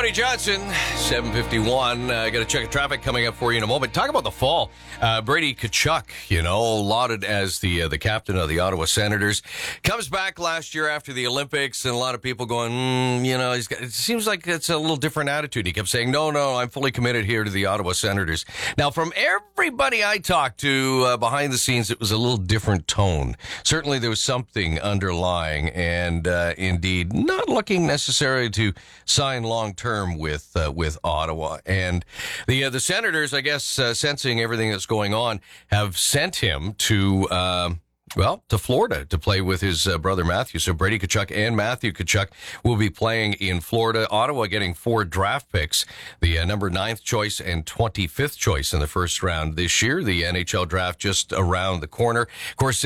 Brady Johnson, 7:51. Got to check the traffic coming up for you in a moment. Talk about the fall. Brady Tkachuk, lauded as the captain of the Ottawa Senators, comes back last year after the Olympics, and a lot of people going, it seems like it's a little different attitude. He kept saying, no, I'm fully committed here to the Ottawa Senators. Now, from everybody I talked to behind the scenes, it was a little different tone. Certainly, there was something underlying, and indeed, not looking necessarily to sign long-term with Ottawa. And the Senators, I guess, sensing everything that's going on, have sent him to Florida to play with his brother Matthew. So Brady Tkachuk and Matthew Tkachuk will be playing in Florida. Ottawa getting 4 draft picks, the number 9th choice and 25th choice in the first round this year. The NHL draft just around the corner. Of course,